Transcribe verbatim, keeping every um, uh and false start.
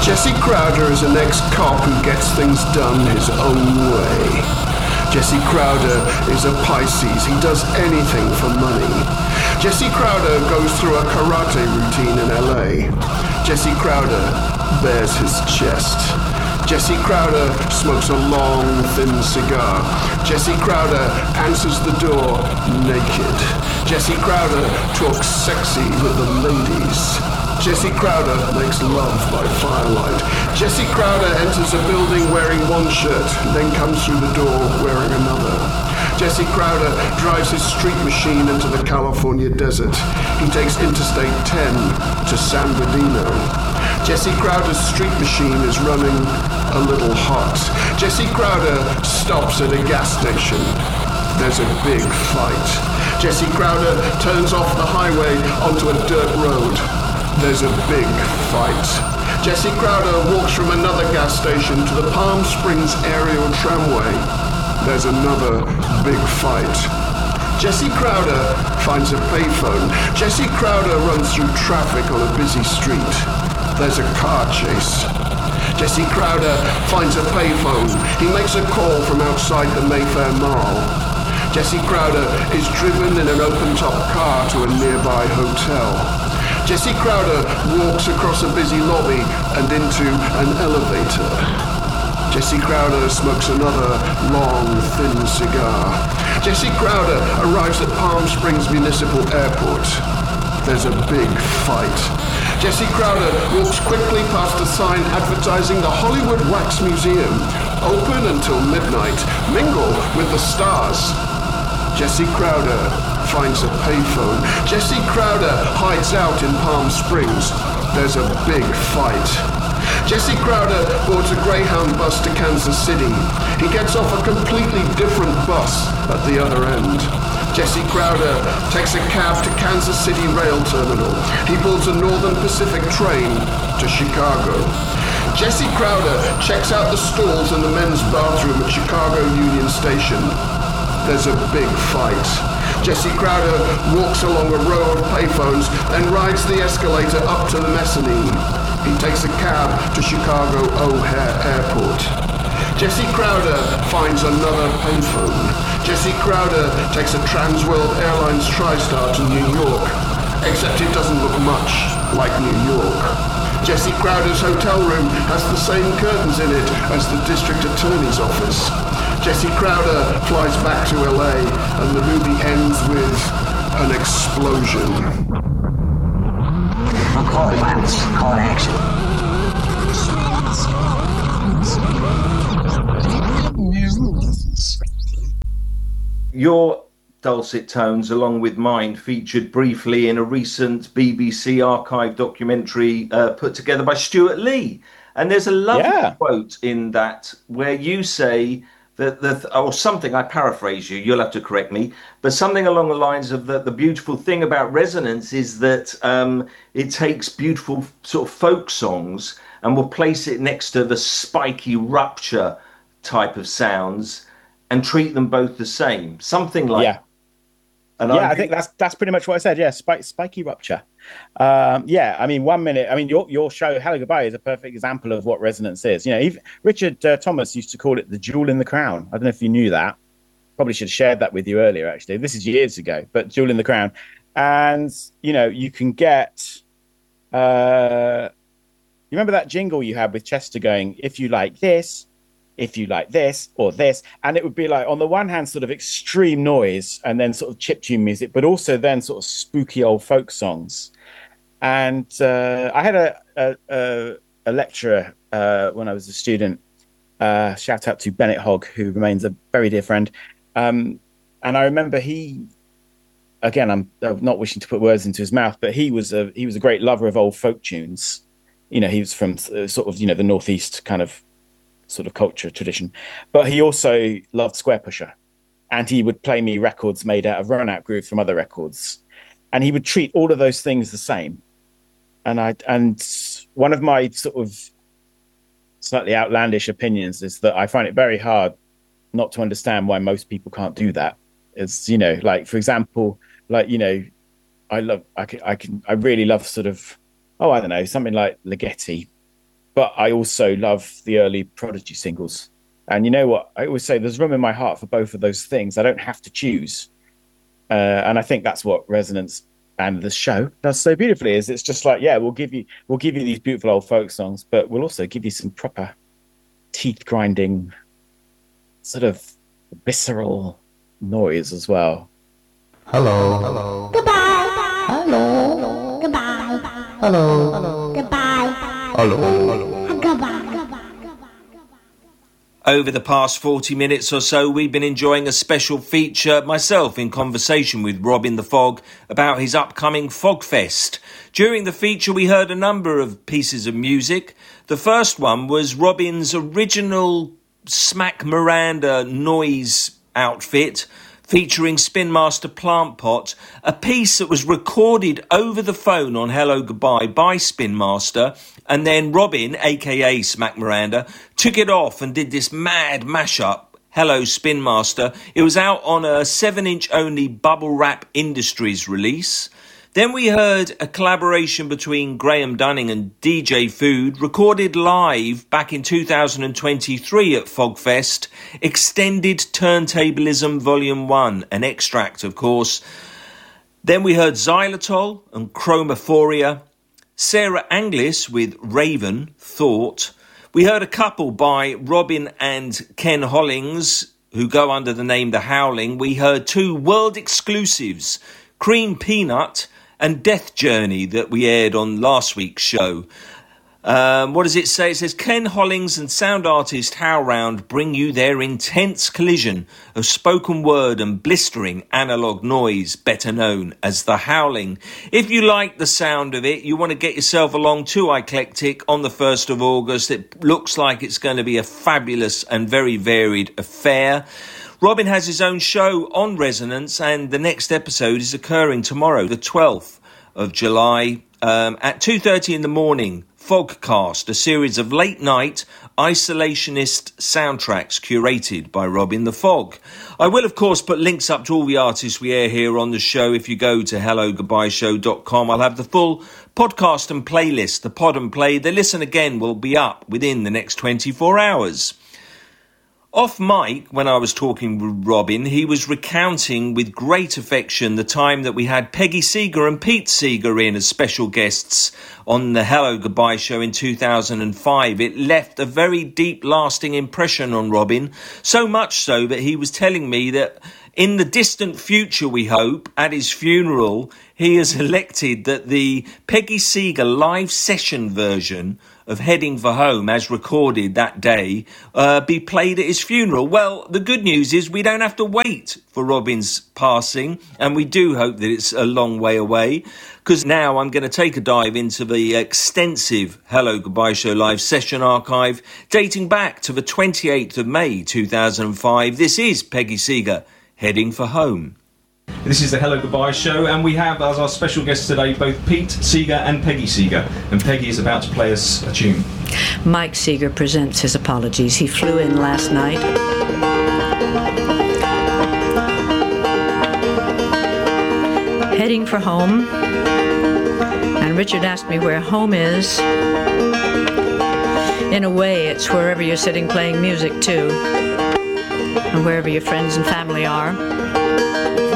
Jesse Crowder is an ex-cop who gets things done his own way. Jesse Crowder is a Pisces. He does anything for money. Jesse Crowder goes through a karate routine in L A. Jesse Crowder bares his chest. Jesse Crowder smokes a long, thin cigar. Jesse Crowder answers the door naked. Jesse Crowder talks sexy with the ladies. Jesse Crowder makes love by firelight. Jesse Crowder enters a building wearing one shirt, then comes through the door wearing another. Jesse Crowder drives his street machine into the California desert. He takes Interstate ten to San Bernardino. Jesse Crowder's street machine is running a little hot. Jesse Crowder stops at a gas station. There's a big fight. Jesse Crowder turns off the highway onto a dirt road. There's a big fight. Jesse Crowder walks from another gas station to the Palm Springs aerial tramway. There's another big fight. Jesse Crowder finds a payphone. Jesse Crowder runs through traffic on a busy street. There's a car chase. Jesse Crowder finds a payphone. He makes a call from outside the Mayfair Mall. Jesse Crowder is driven in an open-top car to a nearby hotel. Jesse Crowder walks across a busy lobby and into an elevator. Jesse Crowder smokes another long, thin cigar. Jesse Crowder arrives at Palm Springs Municipal Airport. There's a big fight. Jesse Crowder walks quickly past a sign advertising the Hollywood Wax Museum. Open until midnight. Mingle with the stars. Jesse Crowder finds a payphone. Jesse Crowder hides out in Palm Springs. There's a big fight. Jesse Crowder boards a Greyhound bus to Kansas City. He gets off a completely different bus at the other end. Jesse Crowder takes a cab to Kansas City Rail Terminal. He boards a Northern Pacific train to Chicago. Jesse Crowder checks out the stalls in the men's bathroom at Chicago Union Station. There's a big fight. Jesse Crowder walks along a row of payphones, then rides the escalator up to the mezzanine. He takes a cab to Chicago O'Hare Airport. Jesse Crowder finds another payphone. Jesse Crowder takes a Transworld Airlines TriStar to New York, except it doesn't look much like New York. Jesse Crowder's hotel room has the same curtains in it as the district attorney's office. Jesse Crowder flies back to L A, and the movie ends with an explosion. Call it violence. Call it action. Your dulcet tones, along with mine, featured briefly in a recent B B C archive documentary uh, put together by Stuart Lee. And there's a lovely yeah. quote in that where you say that, the, or something, I paraphrase you, you'll have to correct me, but something along the lines of that the beautiful thing about resonance is that um, it takes beautiful sort of folk songs and will place it next to the spiky rupture type of sounds and treat them both the same. Something like yeah. And yeah, I, I think that's that's pretty much what I said. Yeah, spike, spiky rupture. Um, yeah, I mean, one minute. I mean, your your show, Hello Goodbye, is a perfect example of what resonance is. You know, even Richard uh, Thomas used to call it the jewel in the crown. I don't know if you knew that. Probably should have shared that with you earlier. Actually, this is years ago, but jewel in the crown. And you know, you can get. Uh, you remember that jingle you had with Chester going, "If you like this, if you like this or this," and it would be like on the one hand sort of extreme noise and then sort of chiptune music, but also then sort of spooky old folk songs. And uh, I had a a, a, a lecturer uh, when I was a student. Uh, shout out to Bennett Hogg, who remains a very dear friend. Um, and I remember he, again, I'm, I'm not wishing to put words into his mouth, but he was a he was a great lover of old folk tunes. You know, he was from uh, sort of you know the northeast kind of sort of culture tradition, but he also loved Square Pusher, and he would play me records made out of Run Out Groove from other records, and he would treat all of those things the same. And I and one of my sort of slightly outlandish opinions is that I find it very hard not to understand why most people can't do that. It's, you know, like for example, like you know, I love I can I can I really love sort of oh I don't know something like Ligeti. but I also love the early Prodigy singles. And you know what? I always say there's room in my heart for both of those things. I don't have to choose. Uh, and I think that's what Resonance and the show does so beautifully. Is it's just like, yeah, we'll give you we'll give you these beautiful old folk songs, but we'll also give you some proper teeth grinding, sort of visceral noise as well. Hello. Hello. Goodbye. Hello. Goodbye. Hello. Hello. Goodbye. Hello. Hello. Goodbye. Over the past forty minutes or so, we've been enjoying a special feature, myself in conversation with Robin the Fog about his upcoming Fogfest. During the feature, we heard a number of pieces of music. The first one was Robin's original Smack Miranda noise outfit, featuring Spin Master Plant Pot, a piece that was recorded over the phone on Hello Goodbye by Spin Master, and then Robin, aka Smack Miranda, took it off and did this mad mashup, Hello Spin Master. It was out on a seven inch only Bubble Wrap Industries release. Then we heard a collaboration between Graham Dunning and D J Food, recorded live back in two thousand twenty-three at Fogfest, Extended Turntablism Volume one, an extract, of course. Then we heard Xylitol and Chromaphoria, Sarah Anglis with Raven, Thought. We heard a couple by Robin and Ken Hollings, who go under the name The Howling. We heard two world exclusives, Cream Peanut and Death Journey, that we aired on last week's show. Um, what does it say? It says, Ken Hollings and sound artist HowlRound bring you their intense collision of spoken word and blistering analogue noise, better known as The Howling. If you like the sound of it, you want to get yourself along to Eclectic on the first of August. It looks like it's going to be a fabulous and very varied affair. Robin has his own show on Resonance, and the next episode is occurring tomorrow, the twelfth of July, um, at two thirty in the morning. Fogcast, a series of late-night isolationist soundtracks curated by Robin the Fog. I will, of course, put links up to all the artists we air here on the show. If you go to hello goodbye show dot com, I'll have the full podcast and playlist. The pod and play, the listen again, will be up within the next twenty-four hours. Off mic, when I was talking with Robin, he was recounting with great affection the time that we had Peggy Seeger and Pete Seeger in as special guests on the Hello Goodbye show in two thousand five. It left a very deep, lasting impression on Robin, so much so that he was telling me that in the distant future, we hope, at his funeral, he has elected that the Peggy Seeger live session version of Heading for Home, as recorded that day, uh, be played at his funeral. Well, the good news is we don't have to wait for Robin's passing, and we do hope that it's a long way away, because now I'm going to take a dive into the extensive Hello Goodbye Show live session archive dating back to the twenty-eighth of May two thousand five. This is Peggy Seeger, Heading for Home. This is the Hello Goodbye show, and we have as our special guests today both Pete Seeger and Peggy Seeger. And Peggy is about to play us a tune. Mike Seeger presents his apologies. He flew in last night. Heading for home. And Richard asked me where home is. In a way, it's wherever you're sitting playing music too. And wherever your friends and family are.